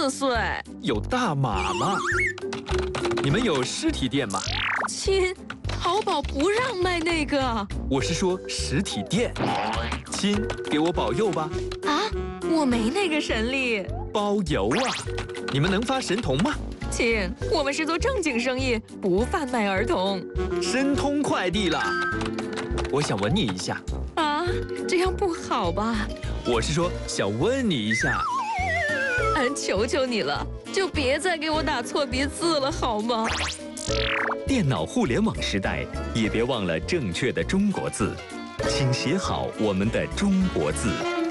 4岁。 有大码吗？你们有实体店吗？ 亲，淘宝不让卖那个。 我是说实体店。亲，给我保佑吧。 啊，我没那个神力。 包邮啊！你们能发神童吗？ 亲，我们是做正经生意，不贩卖儿童。 申通快递啦！我想吻你一下。 啊，这样不好吧？ 我是说想问你一下。 求求你了，就别再给我打错别字了，好吗？ 电脑互联网时代，也别忘了正确的中国字，请写好我们的中国字。